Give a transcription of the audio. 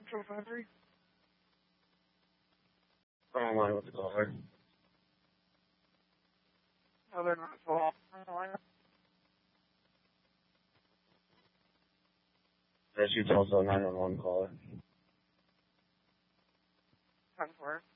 Control 5-3. Online with the caller. No, they're not full. That's you also 911 caller. 10-4.